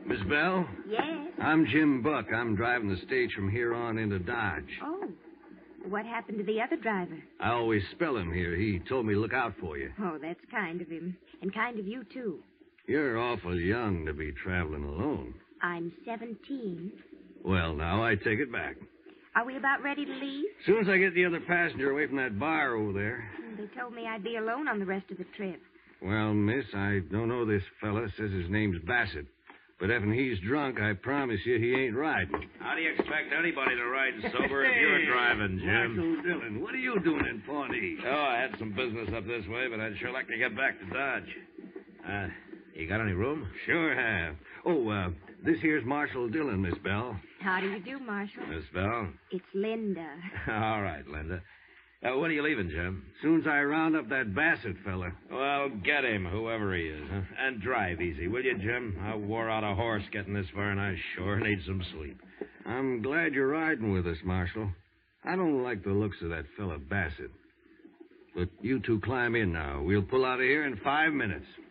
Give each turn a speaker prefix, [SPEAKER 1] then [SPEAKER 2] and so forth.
[SPEAKER 1] Miss Bell?
[SPEAKER 2] Yes.
[SPEAKER 1] I'm Jim Buck. I'm driving the stage from here on into Dodge.
[SPEAKER 2] Oh. What happened to the other driver?
[SPEAKER 1] I always spell him here. He told me to look out for you.
[SPEAKER 2] Oh, that's kind of him. And kind of you, too.
[SPEAKER 1] You're awful young to be traveling alone.
[SPEAKER 2] I'm 17.
[SPEAKER 1] Well, now, I take it back.
[SPEAKER 2] Are we about ready to leave?
[SPEAKER 1] As soon as I get the other passenger away from that bar over there.
[SPEAKER 2] They told me I'd be alone on the rest of the trip.
[SPEAKER 1] Well, miss, I don't know this fella. Says his name's Bassett. But if he's drunk, I promise you he ain't riding.
[SPEAKER 3] How do you expect anybody to ride sober if you're driving, Jim?
[SPEAKER 1] Marshal Dillon, what are you doing in Pawnee?
[SPEAKER 3] Oh, I had some business up this way, but I'd sure like to get back to Dodge. You got any room?
[SPEAKER 1] Sure have. Oh, this here's Marshal Dillon, Miss Bell.
[SPEAKER 2] How do you do, Marshal?
[SPEAKER 3] Miss Bell?
[SPEAKER 2] It's Linda.
[SPEAKER 3] All right, Linda. When are you leaving, Jim?
[SPEAKER 1] Soon as I round up that Bassett fella.
[SPEAKER 3] Well, get him, whoever he is, huh? And drive easy, will you, Jim? I wore out a horse getting this far, and I sure need some sleep.
[SPEAKER 1] I'm glad you're riding with us, Marshal. I don't like the looks of that fella Bassett. But you two climb in now. We'll pull out of here in 5 minutes.